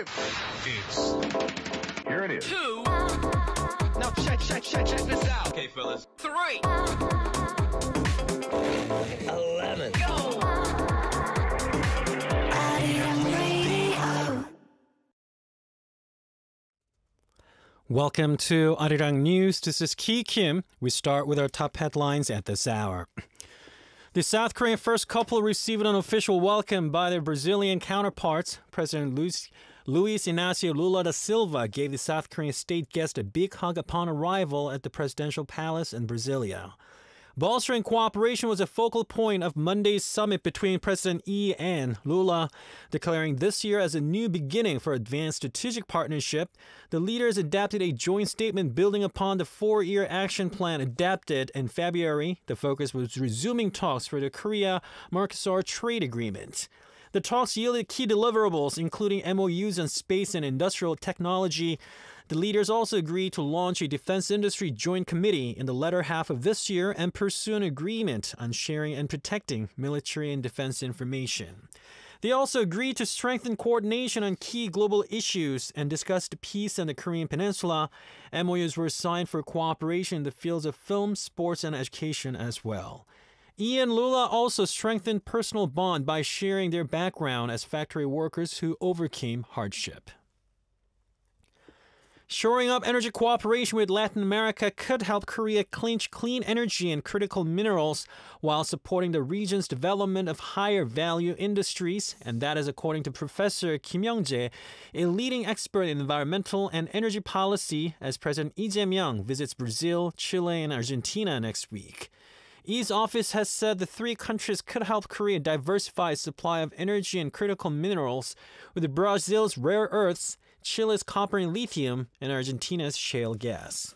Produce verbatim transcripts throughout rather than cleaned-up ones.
Kim. It's here it is. Two. Now check, check, check, check this out. Okay, fellas. Three. Eleven. Go. Welcome to Arirang News. This is Ki Kim. We start with our top headlines at this hour. The South Korean first couple received an official welcome by their Brazilian counterparts. President Luis, Luis Inácio Lula da Silva gave the South Korean state guest a big hug upon arrival at the presidential palace in Brasilia. Bolstering cooperation was a focal point of Monday's summit between President Lee and Lula, declaring this year as a new beginning for advanced strategic partnership. The leaders adopted a joint statement building upon the four-year action plan adopted in February. The focus was resuming talks for the Korea-Mercosur trade agreement. The talks yielded key deliverables, including M O Us on space and industrial technology. The leaders also agreed to launch a defense industry joint committee in the latter half of this year and pursue an agreement on sharing and protecting military and defense information. They also agreed to strengthen coordination on key global issues and discussed peace in the Korean Peninsula. M O Us were signed for cooperation in the fields of film, sports, and education as well. Lee and Lula also strengthened personal bond by sharing their background as factory workers who overcame hardship. Shoring up energy cooperation with Latin America could help Korea clinch clean energy and critical minerals while supporting the region's development of higher value industries, and that is according to Professor Kim Young-jae, a leading expert in environmental and energy policy, as President Lee Jae-myung visits Brazil, Chile, and Argentina next week. Lee's office has said the three countries could help Korea diversify its supply of energy and critical minerals, with Brazil's rare earths, Chile's copper and lithium, and Argentina's shale gas.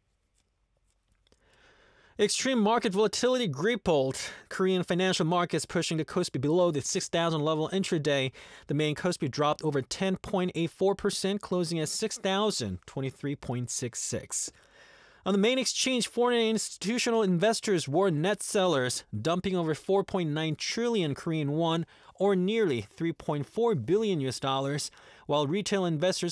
Extreme market volatility grappled Korean financial markets, pushing the Kospi below the six thousand level intraday. The main Kospi dropped over ten point eight four percent, closing at six thousand twenty-three point six six. On the main exchange, foreign institutional investors were net sellers, dumping over four point nine trillion Korean won, or nearly three point four billion U S dollars, while retail investors